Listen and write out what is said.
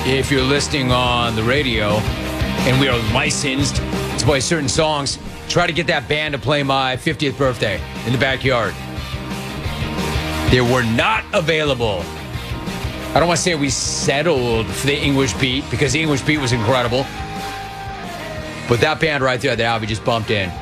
if you're listening on the radio and we are licensed to play certain songs, try to get that band to play my 50th birthday in the backyard. They were not available. I don't want to say we settled for the English Beat because the English Beat was incredible. But that band right there that Albie just bumped in,